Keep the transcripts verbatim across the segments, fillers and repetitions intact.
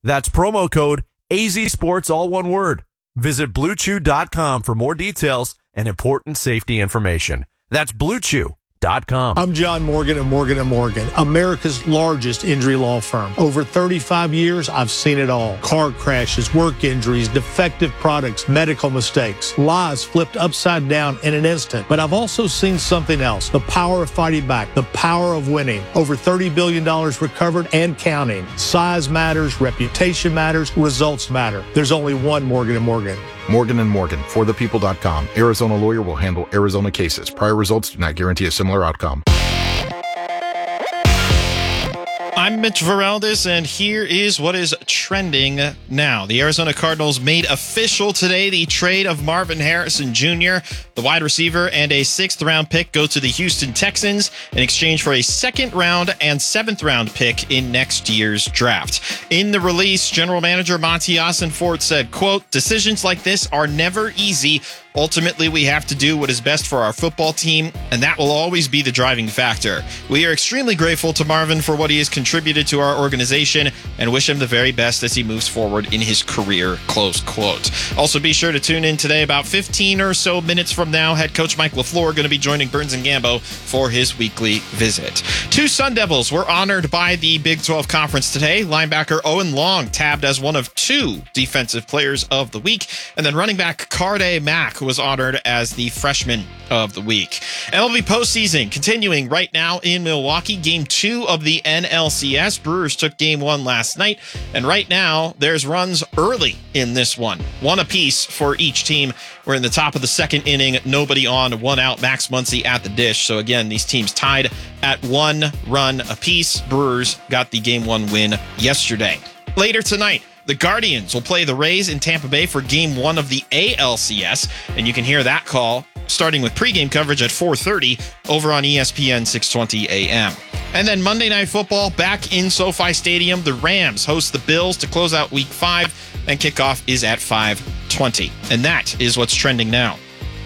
That's promo code A Z Sports, all one word. Visit blue chew dot com for more details and important safety information. That's blue chew dot com. I'm John Morgan of Morgan and Morgan, America's largest injury law firm. Over thirty-five years, I've seen it all. Car crashes, work injuries, defective products, medical mistakes, lies flipped upside down in an instant. But I've also seen something else, the power of fighting back, the power of winning. Over thirty billion dollars recovered and counting. Size matters, reputation matters, results matter. There's only one Morgan and Morgan. Morgan and Morgan, for the people dot com. Arizona lawyer will handle Arizona cases. Prior results do not guarantee a similar outcome. I'm Mitch Varaldis, and here is what is trending now. The Arizona Cardinals made official today the trade of Marvin Harrison Junior The wide receiver and a sixth-round pick go to the Houston Texans in exchange for a second-round and seventh-round pick in next year's draft. In the release, General Manager Monty Ossenfort said, quote, "Decisions like this are never easy. Ultimately, we have to do what is best for our football team, and that will always be the driving factor. We are extremely grateful to Marvin for what he has contributed to our organization and wish him the very best as he moves forward in his career," close quote. Also, be sure to tune in today about fifteen or so minutes from now. Head coach Mike LaFleur going to be joining Burns and Gambo for his weekly visit. Two Sun Devils were honored by the Big twelve Conference today. Linebacker Owen Long tabbed as one of two Defensive Players of the Week, and then running back Carde Mack was honored as the Freshman of the Week. M L B postseason continuing right now in Milwaukee. Game two of the N L C S. Brewers took game one last night, and right now there's runs early in this one. One apiece for each team. We're in the top of the second inning. Nobody on, one out. Max Muncy at the dish. So again, these teams tied at one run apiece. Brewers got the game one win yesterday. Later tonight, the Guardians will play the Rays in Tampa Bay for game one of the A L C S, and you can hear that call starting with pregame coverage at four thirty over on E S P N six twenty A M. And then Monday Night Football back in SoFi Stadium. The Rams host the Bills to close out week five, and kickoff is at five twenty. And that is what's trending now.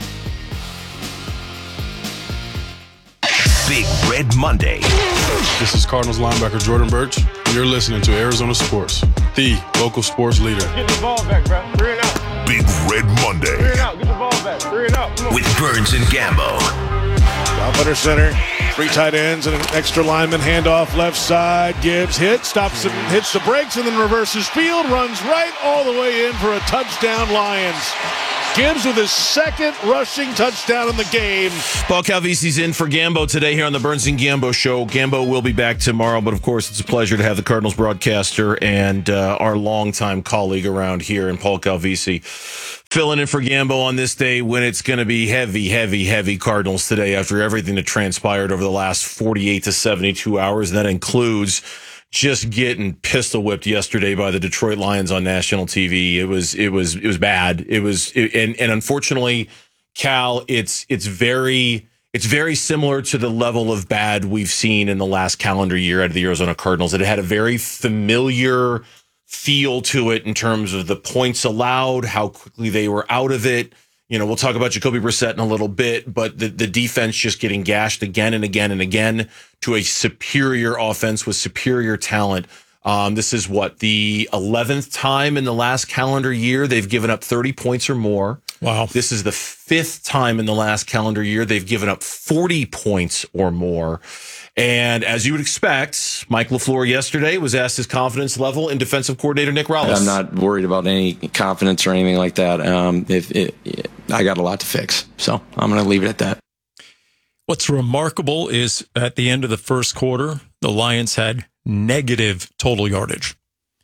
Big Red Monday. This is Cardinals linebacker Jordan Burch. You're listening to Arizona Sports, the local sports leader. Get the ball back, bro. Three and out. Big Red Monday. Three and out. Get the ball back. Three and out. Come on. With Burns and Gambo. Top under center. Three tight ends and an extra lineman handoff left side. Gibbs hits, stops and hits the brakes, and then reverses field, runs right all the way in for a touchdown, Lions. Gibbs with his second rushing touchdown in the game. Paul Calvisi's in for Gambo today here on the Burns and Gambo Show. Gambo will be back tomorrow, but of course it's a pleasure to have the Cardinals broadcaster and uh, our longtime colleague around here, and Paul Calvisi, filling in for Gambo on this day when it's going to be heavy, heavy, heavy Cardinals today after everything that transpired over the last forty-eight to seventy-two hours. And that includes just getting pistol whipped yesterday by the Detroit Lions on national T V. It was, it was, it was bad. It was, it, and, and unfortunately, Cal, it's, it's very, it's very similar to the level of bad we've seen in the last calendar year out of the Arizona Cardinals. It had a very familiar feel to it in terms of the points allowed, how quickly they were out of it. You know, we'll talk about Jacoby Brissett in a little bit, but the, the defense just getting gashed again and again and again to a superior offense with superior talent. Um, this is what, the eleventh time in the last calendar year they've given up thirty points or more. Wow. This is the fifth time in the last calendar year they've given up forty points or more. And as you would expect, Mike LaFleur yesterday was asked his confidence level in defensive coordinator Nick Rallis. I'm not worried about any confidence or anything like that. Um, if it, it, I got a lot to fix, so I'm going to leave it at that. What's remarkable is at the end of the first quarter, the Lions had negative total yardage.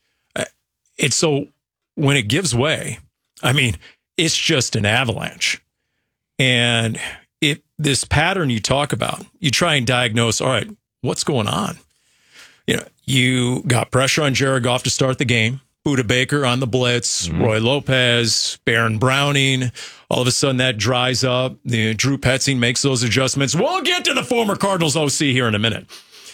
It's so when it gives way, I mean, it's just an avalanche. And it this pattern you talk about, you try and diagnose, all right, what's going on? You know, you got pressure on Jared Goff to start the game, Budda Baker on the blitz, mm-hmm. Roy Lopez, Baron Browning. All of a sudden that dries up. The, Drew Petzing makes those adjustments. We'll get to the former Cardinals O C here in a minute.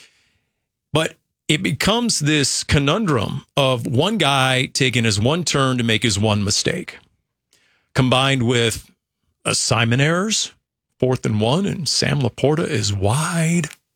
But it becomes this conundrum of one guy taking his one turn to make his one mistake, combined with assignment errors, fourth and one, and Sam Laporta is wide,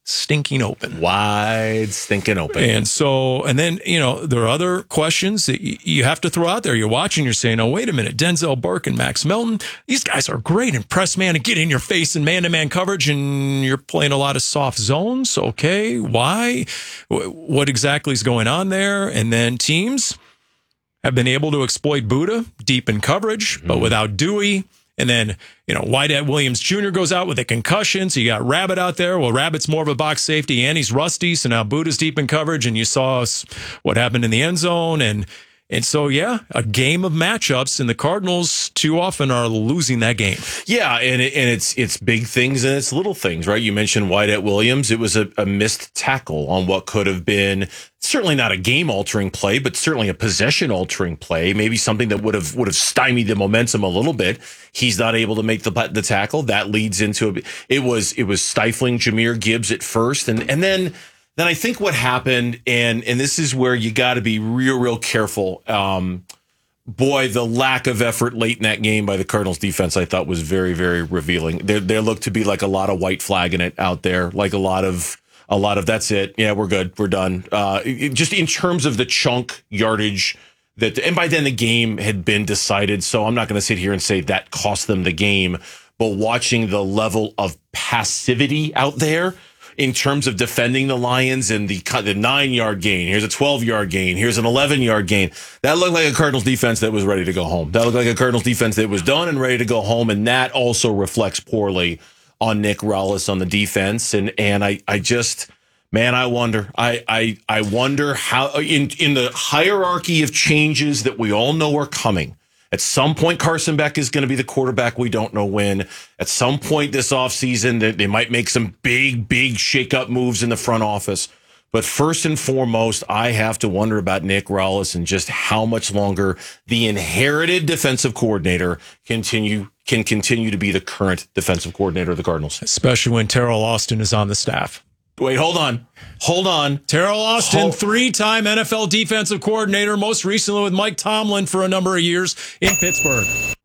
stinking open. Wide stinking open. And so, and then, you know, there are other questions that y- you have to throw out there. You're watching, you're saying, oh, wait a minute, Denzel Burke and Max Melton, these guys are great in press man and get in your face in man-to-man coverage, and you're playing a lot of soft zones. Okay, why? W- what exactly is going on there? And then teams have been able to exploit Buddha deep in coverage, but without Dewey. And then, you know, Whitehead Williams Junior goes out with a concussion. So you got Rabbit out there. Well, Rabbit's more of a box safety and he's rusty. So now Buddha's deep in coverage. And you saw what happened in the end zone. And and so, yeah, a game of matchups. And the Cardinals too often are losing that game. Yeah, and it, and it's it's big things and it's little things, right? You mentioned Whitehead Williams. It was a, a missed tackle on what could have been certainly not a game-altering play, but certainly a possession-altering play. Maybe something that would have would have stymied the momentum a little bit. He's not able to make the the tackle. That leads into a, it was it was stifling Jahmyr Gibbs at first, and and then. Then I think what happened, and and this is where you got to be real, real careful. Um, boy, the lack of effort late in that game by the Cardinals defense, I thought was very, very revealing. There, there looked to be like a lot of white flagging it out there, like a lot of a lot of that's it. Yeah, we're good, we're done. Uh, it, just in terms of the chunk yardage that, and by then the game had been decided. So I'm not going to sit here and say that cost them the game, but watching the level of passivity out there. In terms of defending the Lions and the the nine-yard gain, here's a twelve-yard gain, here's an eleven-yard gain. That looked like a Cardinals defense that was ready to go home. That looked like a Cardinals defense that was done and ready to go home, and that also reflects poorly on Nick Rallis on the defense. And and I I just, man, I wonder. I I I wonder how in in the hierarchy of changes that we all know are coming. At some point, Carson Beck is going to be the quarterback. We don't know when. At some point this offseason, they, they might make some big, big shake-up moves in the front office. But first and foremost, I have to wonder about Nick Rallis and just how much longer the inherited defensive coordinator continue can continue to be the current defensive coordinator of the Cardinals. Especially when Terrell Austin is on the staff. Wait, hold on. Hold on. Terrell Austin, hold- three-time N F L defensive coordinator, most recently with Mike Tomlin for a number of years in Pittsburgh.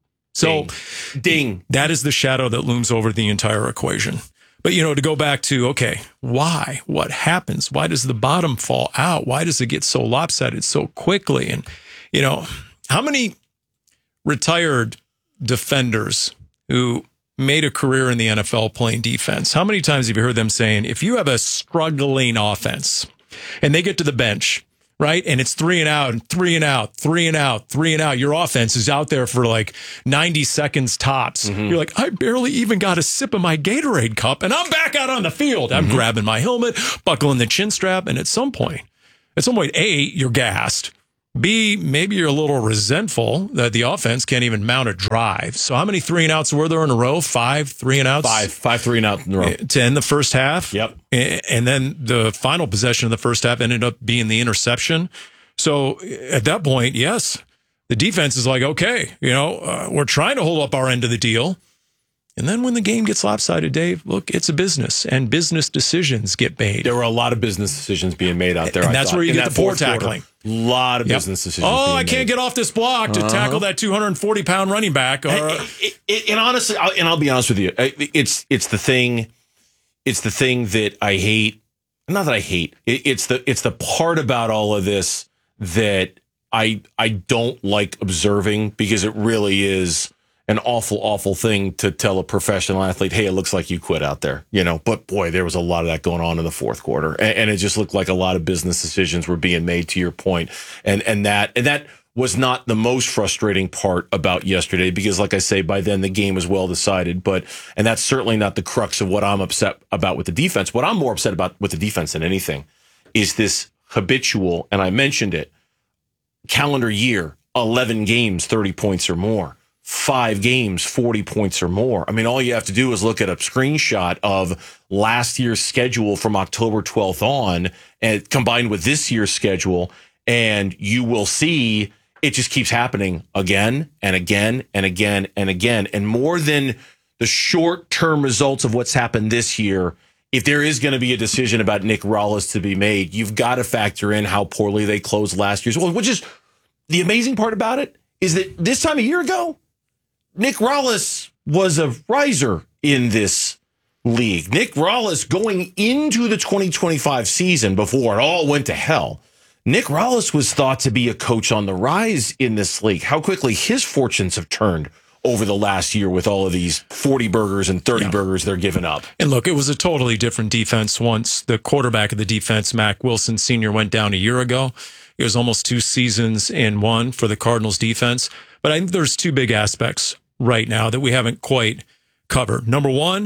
So, Ding. Ding. That is the shadow that looms over the entire equation. But, you know, to go back to, okay, why? What happens? Why does the bottom fall out? Why does it get so lopsided so quickly? And, you know, how many retired defenders who made a career in the N F L playing defense, how many times have you heard them saying, if you have a struggling offense and they get to the bench, right, and it's three and out and three and out, three and out, three and out, your offense is out there for like ninety seconds tops. Mm-hmm. You're like, I barely even got a sip of my Gatorade cup and I'm back out on the field. I'm mm-hmm. grabbing my helmet, buckling the chin strap. And at some point, at some point, A, you're gassed. B, maybe you're a little resentful that the offense can't even mount a drive. So how many three and outs were there in a row? Five three and outs? Five. Five three and out in a row. To end the first half? Yep. And then the final possession of the first half ended up being the interception. So at that point, yes, the defense is like, okay, you know, uh, we're trying to hold up our end of the deal. And then when the game gets lopsided, Dave, look, it's a business, and business decisions get made. There were a lot of business decisions being made out there. And I that's thought. where you In get the poor tackling. A lot of yep. business decisions. Oh, being I can't made. get off this block to uh-huh. tackle that two hundred forty pound running back. Or, and, and, and honestly, and I'll be honest with you, it's it's the thing, it's the thing that I hate. Not that I hate. It's the it's the part about all of this that I I don't like observing, because it really is an awful, awful thing to tell a professional athlete, hey, it looks like you quit out there, you know. But boy, there was a lot of that going on in the fourth quarter, and, and it just looked like a lot of business decisions were being made, to your point, and and that and that was not the most frustrating part about yesterday, because, like I say, by then the game was well decided. But and that's certainly not the crux of what I'm upset about with the defense. What I'm more upset about with the defense than anything is this habitual, and I mentioned it, calendar year, eleven games, thirty points or more. Five games, forty points or more. I mean, all you have to do is look at a screenshot of last year's schedule from October twelfth on, and combined with this year's schedule, and you will see it just keeps happening again and again and again and again. And more than the short-term results of what's happened this year, if there is going to be a decision about Nick Rallis to be made, you've got to factor in how poorly they closed last year's. Well, which is the amazing part about it is that this time a year ago, Nick Rallis was a riser in this league. Nick Rallis going into the twenty twenty-five season before it all went to hell. Nick Rallis was thought to be a coach on the rise in this league. How quickly his fortunes have turned over the last year with all of these forty burgers and thirty yeah. burgers they're giving up. And look, it was a totally different defense once the quarterback of the defense, Mack Wilson Senior, went down a year ago. It was almost two seasons in one for the Cardinals defense. But I think there's two big aspects right now that we haven't quite covered. Number one,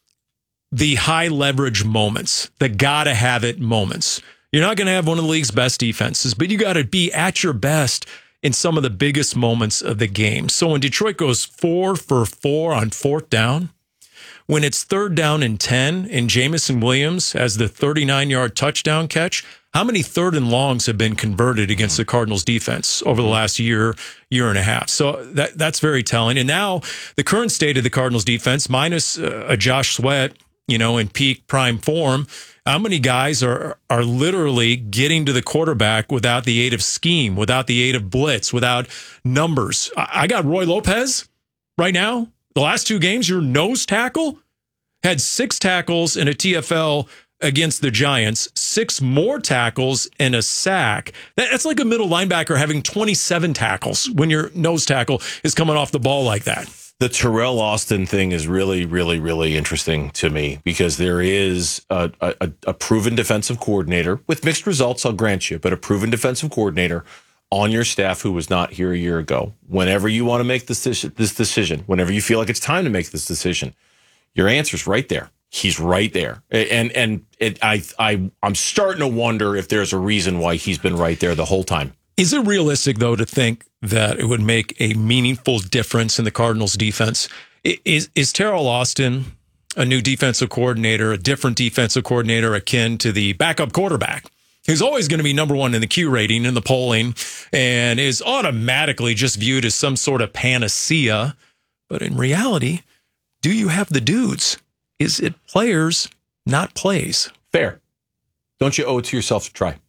the high leverage moments, the gotta have it moments. You're not going to have one of the league's best defenses, but you got to be at your best in some of the biggest moments of the game. So when Detroit goes four for four on fourth down, when it's third down and ten and Jamison Williams has the thirty-nine-yard touchdown catch, how many third and longs have been converted against the Cardinals defense over the last year, year and a half? So that that's very telling. And now the current state of the Cardinals defense, minus uh, a Josh Sweat, you know, in peak prime form, how many guys are are literally getting to the quarterback without the aid of scheme, without the aid of blitz, without numbers? I got Roy Lopez right now. The last two games, your nose tackle had six tackles in a T F L against the Giants, six more tackles and a sack. That's like a middle linebacker having twenty-seven tackles when your nose tackle is coming off the ball like that. The Terrell Austin thing is really, really, really interesting to me because there is a, a, a proven defensive coordinator with mixed results, I'll grant you, but a proven defensive coordinator on your staff who was not here a year ago. Whenever you want to make this, this decision, whenever you feel like it's time to make this decision, your answer's right there. He's right there. And and it, I, I, I'm starting to wonder if there's a reason why he's been right there the whole time. Is it realistic, though, to think that it would make a meaningful difference in the Cardinals' defense? Is is Terrell Austin a new defensive coordinator, a different defensive coordinator akin to the backup quarterback, who's always going to be number one in the Q rating in the polling and is automatically just viewed as some sort of panacea? But in reality, do you have the dudes? Is it players, not plays? Fair. Don't you owe it to yourself to try?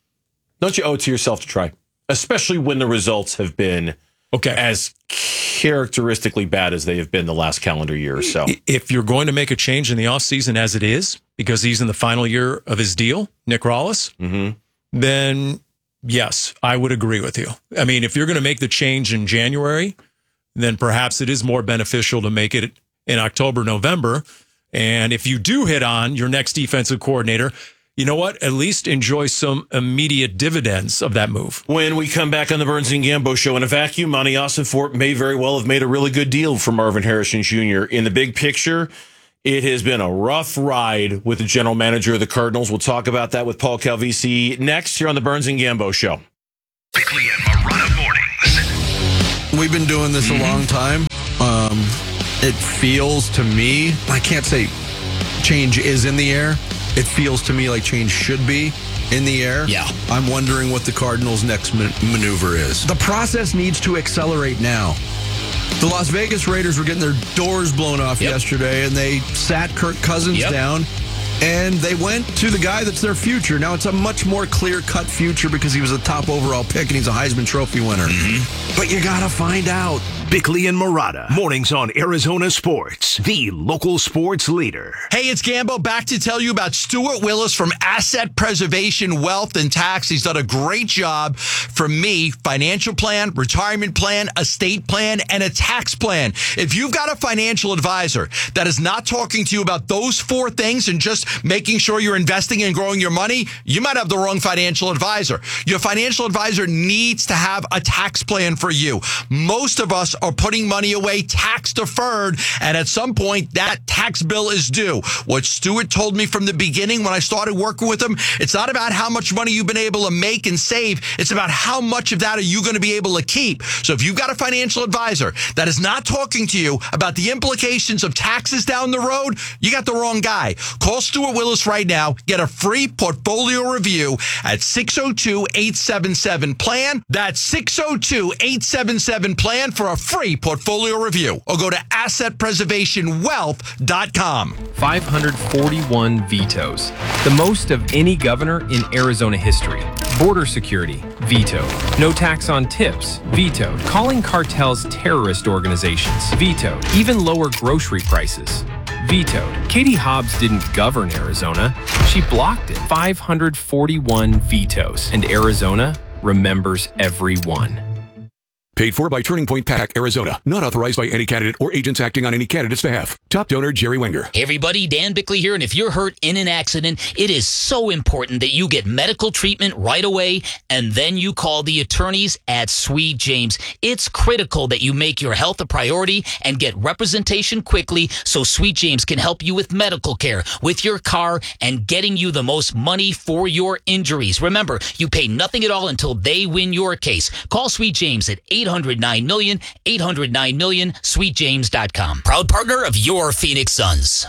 Don't you owe it to yourself to try? Especially when the results have been okay as characteristically bad as they have been the last calendar year or so. If you're going to make a change in the offseason as it is, because he's in the final year of his deal, Nick Rallis, mm-hmm. then yes, I would agree with you. I mean, if you're going to make the change in January, then perhaps it is more beneficial to make it in October, November. And if you do hit on your next defensive coordinator, you know what? At least enjoy some immediate dividends of that move. When we come back on the Burns and Gambo show, in a vacuum, Monty Ossenfort may very well have made a really good deal for Marvin Harrison Junior In the big picture, it has been a rough ride with the general manager of the Cardinals. We'll talk about that with Paul Calvisi next here on the Burns and Gambo show. Bickley and Marotta mornings. We've been doing this mm-hmm. a long time. Um, it feels to me, I can't say change is in the air. It feels to me like change should be in the air. Yeah. I'm wondering what the Cardinals' next man- maneuver is. The process needs to accelerate now. The Las Vegas Raiders were getting their doors blown off yep. yesterday, and they sat Kirk Cousins yep. down, and they went to the guy that's their future. Now, it's a much more clear-cut future because he was a top overall pick, and he's a Heisman Trophy winner. Mm-hmm. But you got to find out. Bickley and Marotta, mornings on Arizona Sports, the local sports leader. Hey, it's Gambo back to tell you about Stuart Willis from Asset Preservation Wealth and Tax. He's done a great job for me, financial plan, retirement plan, estate plan, and a tax plan. If you've got a financial advisor that is not talking to you about those four things and just making sure you're investing and growing your money, you might have the wrong financial advisor. Your financial advisor needs to have a tax plan for you. Most of us are putting money away tax deferred, and at some point that tax bill is due. What Stuart told me from the beginning when I started working with him, it's not about how much money you've been able to make and save, it's about how much of that are you going to be able to keep. So if you've got a financial advisor that is not talking to you about the implications of taxes down the road, you got the wrong guy. Call Stuart Willis right now. Get a free portfolio review at six oh two, eight seven seven, plan. That's six oh two, eight seven seven, plan for a free portfolio review, or go to asset preservation wealth dot com. five hundred forty-one vetoes, the most of any governor in Arizona history. Border security, vetoed. No tax on tips, vetoed. Calling cartels terrorist organizations, vetoed. Even lower grocery prices, vetoed. Katie Hobbs didn't govern Arizona. She blocked it. five hundred forty-one vetoes. And Arizona remembers every one. Paid for by Turning Point PAC, Arizona. Not authorized by any candidate or agents acting on any candidate's behalf. Top donor, Jerry Wenger. Hey everybody, Dan Bickley here, and if you're hurt in an accident, it is so important that you get medical treatment right away, and then you call the attorneys at Sweet James. It's critical that you make your health a priority and get representation quickly so Sweet James can help you with medical care, with your car, and getting you the most money for your injuries. Remember, you pay nothing at all until they win your case. Call Sweet James at eight hundred nine million, eight hundred nine million, sweet james dot com. Proud partner of your Phoenix Suns.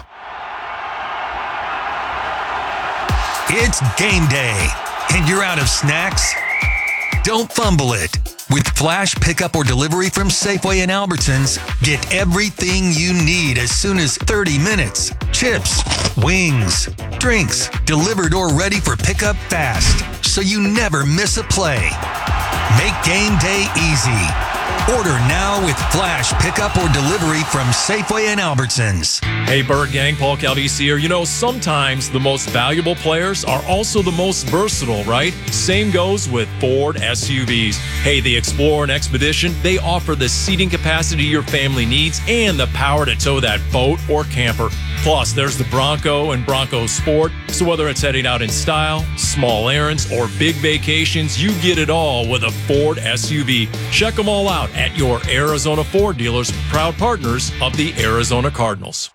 It's game day, and you're out of snacks? Don't fumble it. With Flash Pickup or Delivery from Safeway and Albertsons, get everything you need as soon as thirty minutes. Chips, wings, drinks, delivered or ready for pickup fast, so you never miss a play. Make game day easy. Order now with Flash Pickup or Delivery from Safeway and Albertsons. Hey, Bird Gang, Paul Calvisi here. You know, sometimes the most valuable players are also the most versatile, right? Same goes with Ford S U Vs. Hey, the Explorer and Expedition, they offer the seating capacity your family needs and the power to tow that boat or camper. Plus, there's the Bronco and Bronco Sport. So whether it's heading out in style, small errands, or big vacations, you get it all with a Ford S U V. Check them all out at your Arizona Ford dealers, proud partners of the Arizona Cardinals.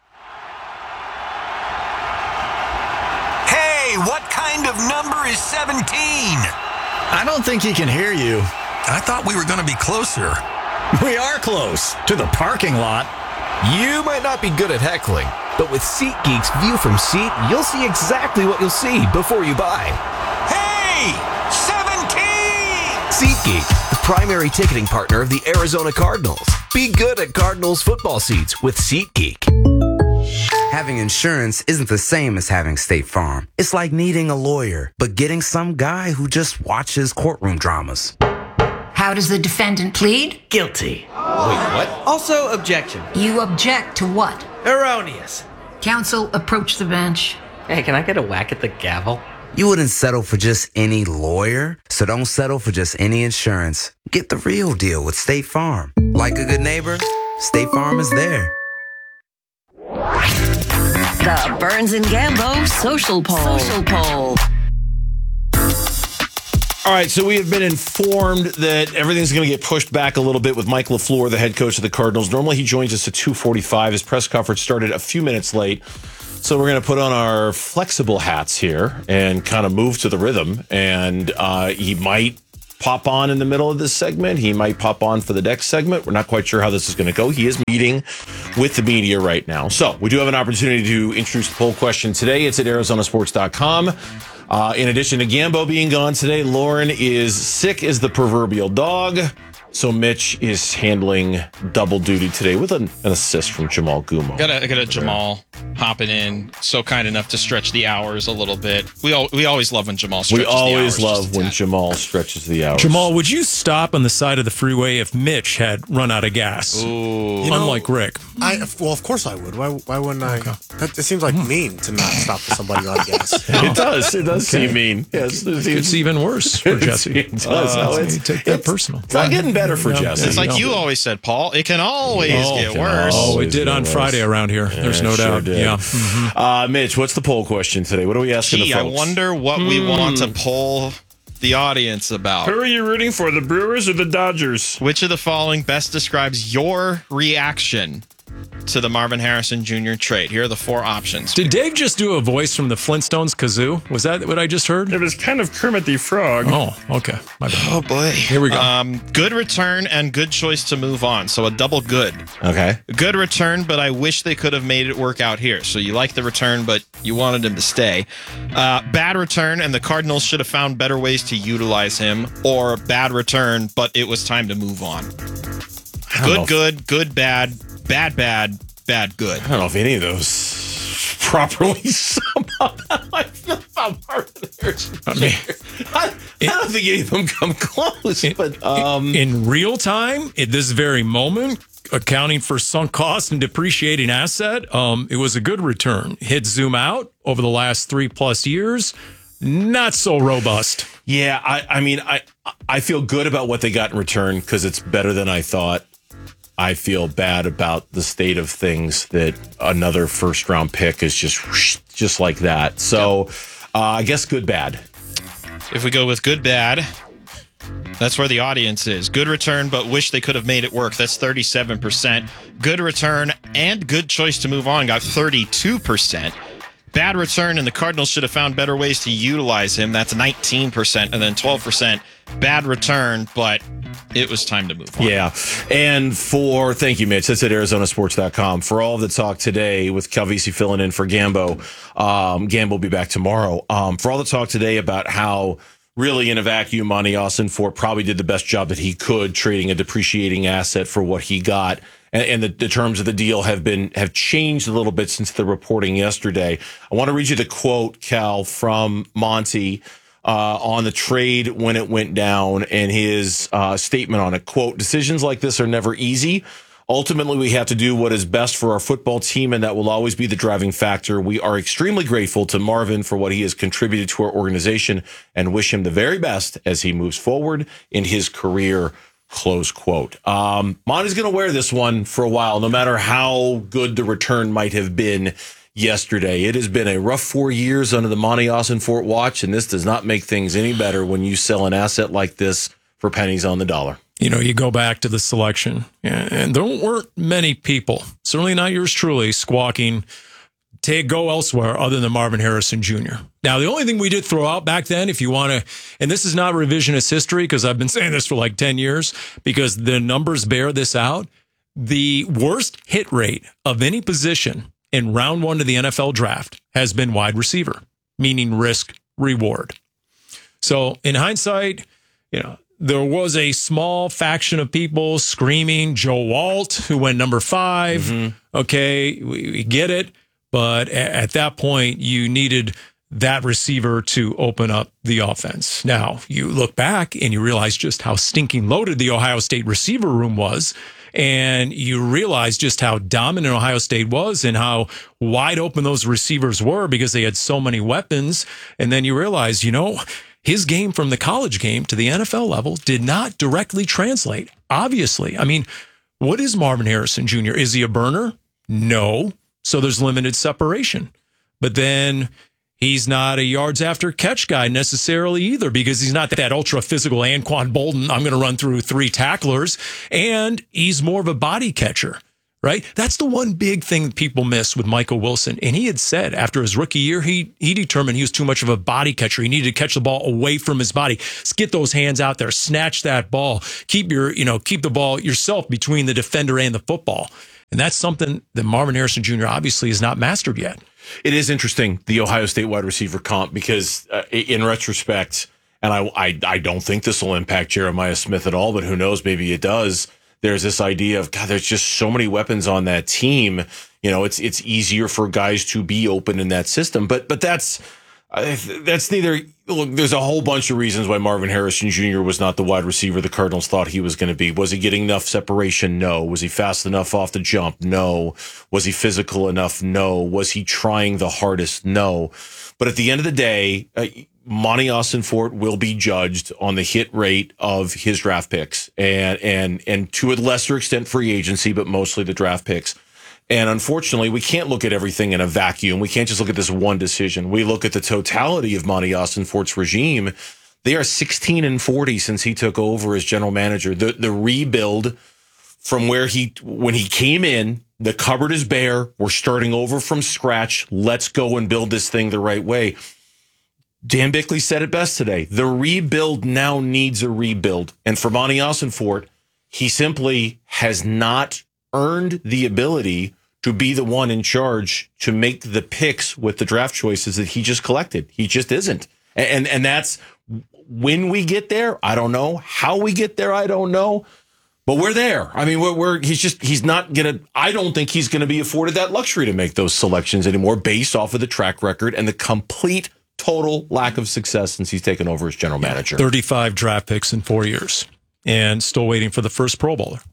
Hey, what kind of number is seventeen? I don't think he can hear you. I thought we were going to be closer. We are close to the parking lot. You might not be good at heckling, but with SeatGeek's View from Seat, you'll see exactly what you'll see before you buy. Hey! seventeen! SeatGeek, the primary ticketing partner of the Arizona Cardinals. Be good at Cardinals football seats with SeatGeek. Having insurance isn't the same as having State Farm. It's like needing a lawyer, but getting some guy who just watches courtroom dramas. How does the defendant plead? Guilty. Wait, what? Also, objection. You object to what? Erroneous. Counsel, approach the bench. Hey, can I get a whack at the gavel? You wouldn't settle for just any lawyer, so don't settle for just any insurance. Get the real deal with State Farm. Like a good neighbor, State Farm is there. The Burns and Gambo Social Poll. Social Poll. All right, so we have been informed that everything's going to get pushed back a little bit with Mike LaFleur, the head coach of the Cardinals. Normally he joins us at two forty-five. His press conference started a few minutes late. So we're going to put on our flexible hats here and kind of move to the rhythm. And uh, he might pop on in the middle of this segment. He might pop on for the next segment. We're not quite sure how this is going to go. He is meeting with the media right now. So we do have an opportunity to introduce the poll question today. It's at Arizona Sports dot com. Uh, in addition to Gambo being gone today, Lauren is sick as the proverbial dog. So Mitch is handling double duty today with an, an assist from Jamal Gumo. Got a, got a Jamal hopping in, so kind enough to stretch the hours a little bit. We all, we always love when Jamal stretches the hours. We always love when Jamal stretches the hours. Jamal, would you stop on the side of the freeway if Mitch had run out of gas? Ooh. You know, Unlike Rick. I well, of course I would. Why? Why wouldn't I? Okay. That, it seems like mean to not stop for somebody on gas. It does. It does Okay. seem mean. Yes, it seems, It's even worse for Jesse. It does. Uh, No, it's, you take that it's, personal. It's not getting better for Yeah, Jesse. It's like no. you always said, Paul. It can always Oh, get can worse. Oh, it always did get on worse. Friday around here. There's Yeah, no it sure doubt. did. Yeah. Mhm. Uh, Mitch, what's the poll question today? What are we asking Gee, the I folks? wonder what we want to poll the audience about. Who are you rooting for, the Brewers or the Dodgers? Which of the following best describes your reaction to the Marvin Harrison Junior trade? Here are the four options. Did Dave just do a voice from the Flintstones kazoo? Was that what I just heard? It was kind of Kermit the Frog. Oh, okay. My bad. Oh, boy. Here we go. Um, good return and good choice to move on. So a double good. Okay. Good return, but I wish they could have made it work out here. So you like the return, but you wanted him to stay. Uh, bad return, and the Cardinals should have found better ways to utilize him. Or bad return, but it was time to move on. Good, good, good, bad, bad, bad, bad, good. I don't know if any of those properly sum up how I feel about Marvin Harrison. I mean, I, I don't think any of them come close. but um, in real time, at this very moment, accounting for sunk cost and depreciating asset, um, it was a good return. Hit zoom out over the last three plus years, not so robust. Yeah, I, I mean, I I feel good about what they got in return because it's better than I thought. I feel bad about the state of things that another first round pick is just just like that. So uh, I guess good, bad. If we go with good, bad, that's where the audience is. Good return, but wish they could have made it work. That's thirty-seven percent. Good return and good choice to move on got thirty-two percent. Bad return, and the Cardinals should have found better ways to utilize him. That's nineteen percent, and then twelve percent bad return, but it was time to move on. Yeah. And for, thank you, Mitch. That's at Arizona Sports dot com. For all the talk today with Calvisi filling in for Gambo, um, Gambo will be back tomorrow. Um, for all the talk today about how really in a vacuum, Monty Ossenfort probably did the best job that he could trading a depreciating asset for what he got. And, and the, the terms of the deal have been have changed a little bit since the reporting yesterday. I want to read you the quote, Cal, from Monty uh, on the trade when it went down and his uh, statement on it. Quote, decisions like this are never easy. Ultimately, we have to do what is best for our football team, and that will always be the driving factor. We are extremely grateful to Marvin for what he has contributed to our organization and wish him the very best as he moves forward in his career. Close quote. Um, Monty's going to wear this one for a while, no matter how good the return might have been yesterday. It has been a rough four years under the Monty Ossenfort watch, and this does not make things any better when you sell an asset like this for pennies on the dollar. You know, you go back to the selection, and there weren't many people, certainly not yours truly, squawking, take go elsewhere other than Marvin Harrison Junior Now, the only thing we did throw out back then, if you want to, and this is not revisionist history because I've been saying this for like ten years, because the numbers bear this out, the worst hit rate of any position in round one of the N F L draft has been wide receiver, meaning risk reward. So in hindsight, you know, there was a small faction of people screaming Joe Alt, who went number five. Mm-hmm. Okay, we, we get it. But at that point, you needed that receiver to open up the offense. Now, you look back and you realize just how stinking loaded the Ohio State receiver room was. And you realize just how dominant Ohio State was and how wide open those receivers were because they had so many weapons. And then you realize, you know, his game from the college game to the N F L level did not directly translate. Obviously. I mean, what is Marvin Harrison Junior? Is he a burner? No. So there's limited separation. But then he's not a yards after catch guy necessarily either because he's not that ultra physical Anquan Bolden. I'm going to run through three tacklers. And he's more of a body catcher, right? That's the one big thing that people miss with Michael Wilson. And he had said after his rookie year, he he determined he was too much of a body catcher. He needed to catch the ball away from his body. Just get those hands out there, snatch that ball, keep your, you know, keep the ball yourself between the defender and the football. And that's something that Marvin Harrison Junior obviously has not mastered yet. It is interesting, the Ohio State wide receiver comp, because uh, in retrospect, and I, I I don't think this will impact Jeremiah Smith at all, but who knows, maybe it does. There's this idea of, God, there's just so many weapons on that team. You know, it's it's easier for guys to be open in that system. But but that's uh, that's neither. Look, there's a whole bunch of reasons why Marvin Harrison Junior was not the wide receiver the Cardinals thought he was going to be. Was he getting enough separation? No. Was he fast enough off the jump? No. Was he physical enough? No. Was he trying the hardest? No. But at the end of the day, uh, Monty Ossenfort will be judged on the hit rate of his draft picks and and and to a lesser extent free agency, but mostly the draft picks. And unfortunately, we can't look at everything in a vacuum. We can't just look at this one decision. We look at the totality of Monty Ossenfort's regime. They are sixteen and forty since he took over as general manager. The the rebuild from where he when he came in, the cupboard is bare. We're starting over from scratch. Let's go and build this thing the right way. Dan Bickley said it best today. The rebuild now needs a rebuild. And for Monty Ossenfort, he simply has not earned the ability to be the one in charge to make the picks with the draft choices that he just collected. He just isn't. And, and, and that's when we get there. I don't know how we get there. I don't know, but we're there. I mean, we're, we're he's just, he's not going to, I don't think he's going to be afforded that luxury to make those selections anymore based off of the track record and the complete total lack of success since he's taken over as general manager. thirty-five draft picks in four years and still waiting for the first Pro Bowler.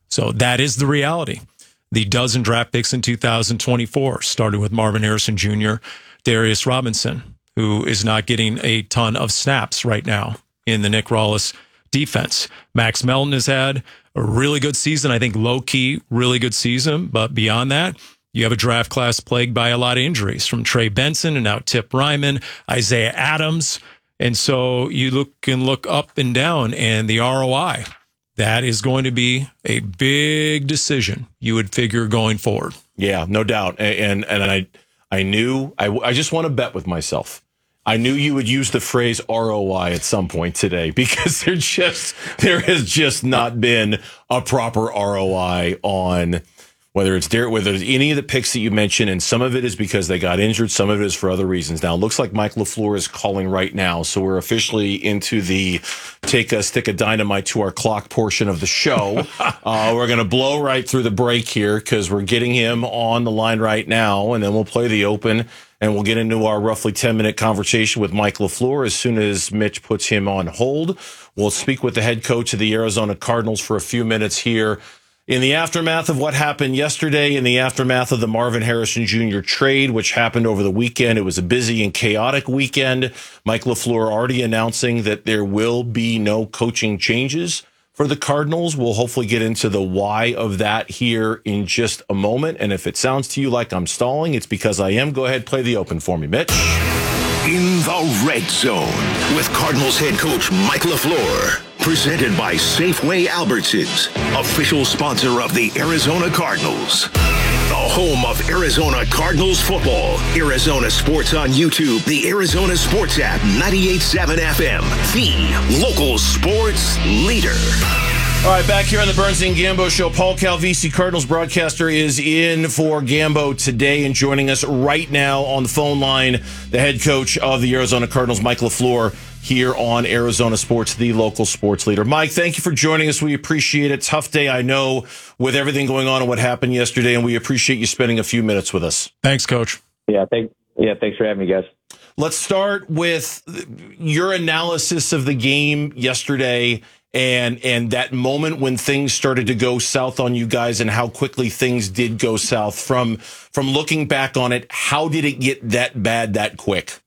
So that is the reality. The dozen draft picks in two thousand twenty-four, starting with Marvin Harrison Junior, Darius Robinson, who is not getting a ton of snaps right now in the Nick Rawlis defense. Max Melton has had a really good season. I think low-key, really good season. But beyond that, you have a draft class plagued by a lot of injuries from Trey Benson and now Tip Ryman, Isaiah Adams. And so you look and look up and down, and the R O I, that is going to be a big decision, you would figure, going forward. Yeah, no doubt. And and, and I I knew, I, I just want to bet with myself. I knew you would use the phrase R O I at some point today, because there just there has just not been a proper R O I on whether it's Derek, whether it's any of the picks that you mentioned, and some of it is because they got injured, some of it is for other reasons. Now, it looks like Mike LaFleur is calling right now, so we're officially into the take a stick of dynamite to our clock portion of the show. uh, we're going to blow right through the break here because we're getting him on the line right now, and then we'll play the open, and we'll get into our roughly ten-minute conversation with Mike LaFleur as soon as Mitch puts him on hold. We'll speak with the head coach of the Arizona Cardinals for a few minutes here in the aftermath of what happened yesterday, in the aftermath of the Marvin Harrison Junior trade, which happened over the weekend. It was a busy and chaotic weekend. Mike LaFleur already announcing that there will be no coaching changes for the Cardinals. We'll hopefully get into the why of that here in just a moment. And if it sounds to you like I'm stalling, it's because I am. Go ahead, play the open for me, Mitch. In the Red Zone with Cardinals head coach Mike LaFleur. Presented by Safeway Albertsons, official sponsor of the Arizona Cardinals. The home of Arizona Cardinals football. Arizona Sports on YouTube. The Arizona Sports app. ninety-eight point seven F M. The local sports leader. All right, back here on the Burns and Gambo Show, Paul Calvisi, Cardinals broadcaster, is in for Gambo today, and joining us right now on the phone line, the head coach of the Arizona Cardinals, Mike LaFleur, here on Arizona Sports, the local sports leader. Mike, thank you for joining us. We appreciate it. Tough day, I know, with everything going on and what happened yesterday, and we appreciate you spending a few minutes with us. Thanks, Coach. Yeah, thank, yeah, thanks for having me, guys. Let's start with your analysis of the game yesterday and and that moment when things started to go south on you guys and how quickly things did go south. From from looking back on it, how did it get that bad that quick?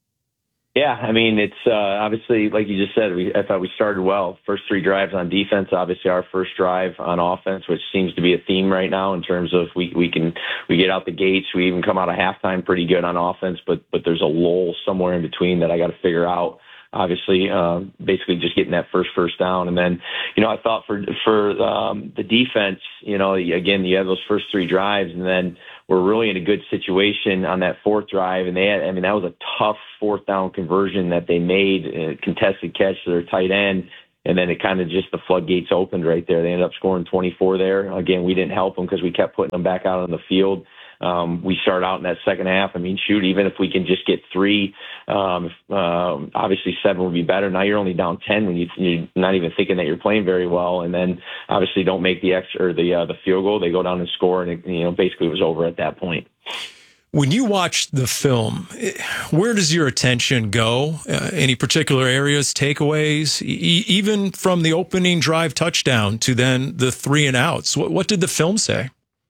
Yeah, I mean, it's uh, obviously, like you just said, we, I thought we started well. First three drives on defense, obviously our first drive on offense, which seems to be a theme right now in terms of we we can we get out the gates. We even come out of halftime pretty good on offense, but but there's a lull somewhere in between that I got to figure out. Obviously, um, basically just getting that first first down. And then, you know, I thought for for um, the defense, you know, again, you have those first three drives, and then we're really in a good situation on that fourth drive. And they had, I mean, that was a tough fourth down conversion that they made, a contested catch to their tight end. And then it kind of just the floodgates opened right there. They ended up scoring twenty-four there. Again, we didn't help them because we kept putting them back out on the field. Um, we start out in that second half. I mean, shoot, even if we can just get three, um, uh, obviously seven would be better. Now you're only down ten when you, you're not even thinking that you're playing very well. And then obviously don't make the extra or the uh, the field goal. They go down and score, and it, you know, basically it was over at that point. When you watch the film, where does your attention go? Uh, any particular areas, takeaways, e- even from the opening drive touchdown to then the three and outs? What, what did the film say?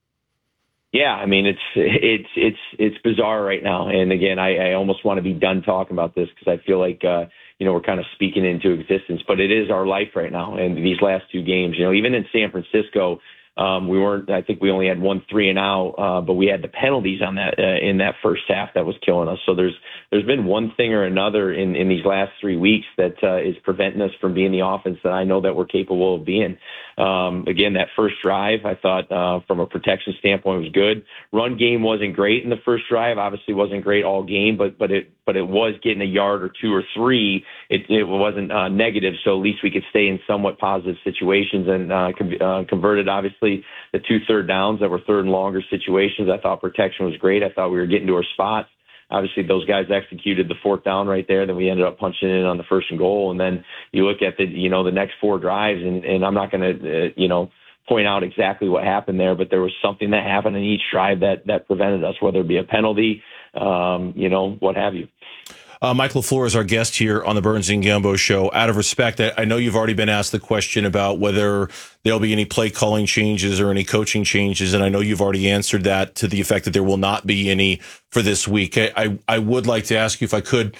Yeah, I mean, it's it's it's it's bizarre right now. And again, I, I almost want to be done talking about this because I feel like uh, you know we're kind of speaking into existence. But it is our life right now. And these last two games, you know, even in San Francisco, um, we weren't. I think we only had one three and out, uh, but we had the penalties on that uh, in that first half that was killing us. So there's there's been one thing or another in, in these last three weeks that uh, is preventing us from being the offense that I know that we're capable of being. Um, again, that first drive, I thought uh, from a protection standpoint was good. Run game wasn't great in the first drive. Obviously, wasn't great all game, but but it but it was getting a yard or two or three. It, it wasn't uh, negative, so at least we could stay in somewhat positive situations and uh, com- uh, converted. Obviously, the two third downs that were third and longer situations. I thought protection was great. I thought we were getting to our spots. Obviously, those guys executed the fourth down right there. Then we ended up punching in on the first and goal. And then you look at the, you know, the next four drives, and, and I'm not going to, uh, you know, point out exactly what happened there, but there was something that happened in each drive that that prevented us, whether it be a penalty, um, you know, what have you. Uh, Mike LaFleur is our guest here on the Burns and Gambo show. Out of respect, I, I know you've already been asked the question about whether there'll be any play calling changes or any coaching changes, and I know you've already answered that to the effect that there will not be any for this week. I, I, I would like to ask you, if I could,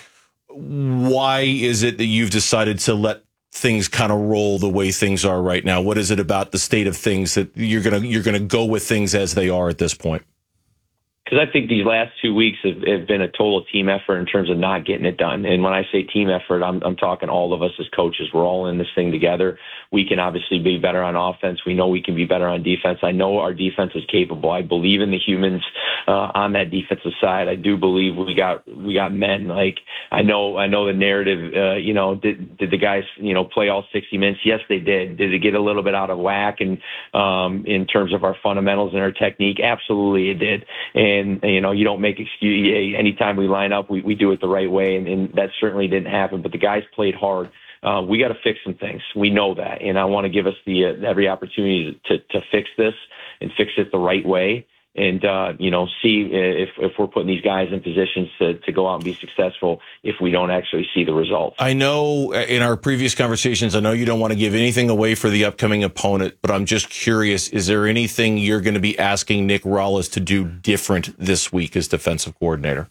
why is it that you've decided to let things kind of roll the way things are right now? What is it about the state of things that you're gonna you're gonna go with things as they are at this point? Because I think these last two weeks have, have been a total team effort in terms of not getting it done. And when I say team effort, I'm, I'm talking all of us as coaches. We're all in this thing together. We can obviously be better on offense. We know we can be better on defense. I know our defense is capable. I believe in the humans uh, on that defensive side. I do believe we got we got men. Like I know I know the narrative. Uh, you know, did did the guys you know play all sixty minutes? Yes, they did. Did it get a little bit out of whack and um, in terms of our fundamentals and our technique? Absolutely, it did. And And, you know, you don't make excuse. Anytime we line up, we, we do it the right way, and, and that certainly didn't happen. But the guys played hard. Uh, we got to fix some things. We know that, and I want to give us the uh, every opportunity to to fix this and fix it the right way. And uh, you know, see if if we're putting these guys in positions to to go out and be successful. If we don't actually see the results, I know in our previous conversations, I know you don't want to give anything away for the upcoming opponent, but I'm just curious: is there anything you're going to be asking Nick Rallis to do different this week as defensive coordinator?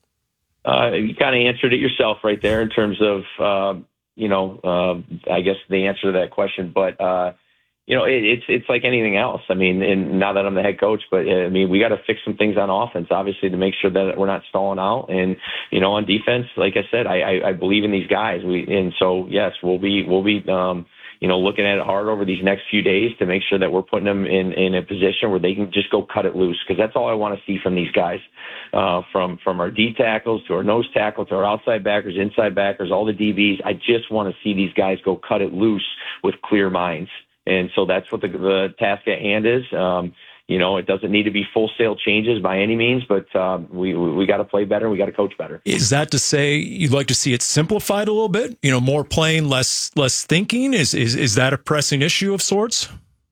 Uh, you kind of answered it yourself right there in terms of uh, you know, uh, I guess the answer to that question, but. Uh, You know, it, it's it's like anything else. I mean, and now that I'm the head coach, but I mean, we got to fix some things on offense, obviously, to make sure that we're not stalling out. And you know, on defense, like I said, I, I, I believe in these guys. We and so yes, we'll be we'll be um, you know looking at it hard over these next few days to make sure that we're putting them in in a position where they can just go cut it loose, because that's all I want to see from these guys, uh, from from our D tackles to our nose tackle to our outside backers, inside backers, all the D Bs. I just want to see these guys go cut it loose with clear minds. And so that's what the, the task at hand is. Um, you know, it doesn't need to be full-scale changes by any means, but um, we we, we got to play better. We got to coach better. Is that to say you'd like to see it simplified a little bit? You know, more playing, less less thinking. Is is is that a pressing issue of sorts?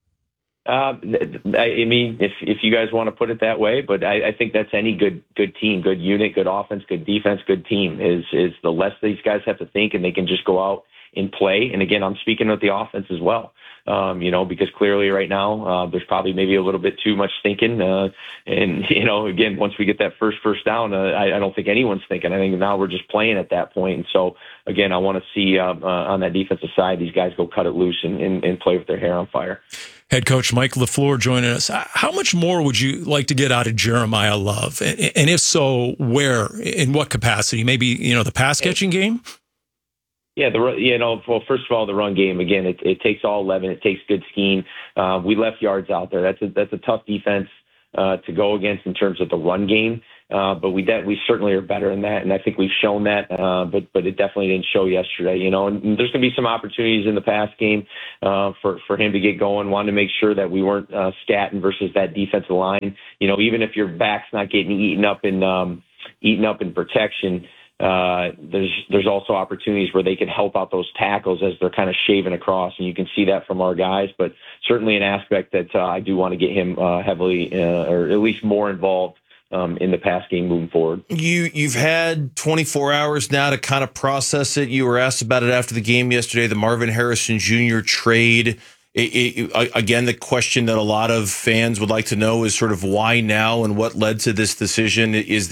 Uh, I mean, if if you guys want to put it that way, but I, I think that's any good good team, good unit, good offense, good defense, good team. Is is the less these guys have to think and they can just go out and play. And again, I'm speaking with the offense as well. Um, you know, because clearly right now, uh, there's probably maybe a little bit too much thinking. Uh, and, you know, again, once we get that first first down, uh, I, I don't think anyone's thinking. I think now we're just playing at that point. And so, again, I want to see uh, uh, on that defensive side, these guys go cut it loose and, and, and play with their hair on fire. Head coach Mike LaFleur joining us. How much more would you like to get out of Jeremiah Love? And if so, where, in what capacity? Maybe, you know, the pass catching game? Yeah, the you know, well, first of all, the run game again. It, it takes all eleven. It takes good scheme. Uh, we left yards out there. That's a that's a tough defense uh, to go against in terms of the run game. Uh, but we de- we certainly are better in that, and I think we've shown that. Uh, but but it definitely didn't show yesterday. You know, and there's going to be some opportunities in the pass game uh, for for him to get going. Wanted to make sure that we weren't uh, scatting versus that defensive line. You know, even if your back's not getting eaten up in um, eaten up in protection. Uh, there's there's also opportunities where they can help out those tackles as they're kind of shaving across, and you can see that from our guys. But certainly an aspect that uh, I do want to get him uh, heavily, uh, or at least more involved um, in the pass game moving forward. You you've had twenty-four hours now to kind of process it. You were asked about it after the game yesterday, the Marvin Harrison Junior trade. It, it, again, the question that a lot of fans would like to know is sort of why now and what led to this decision. Is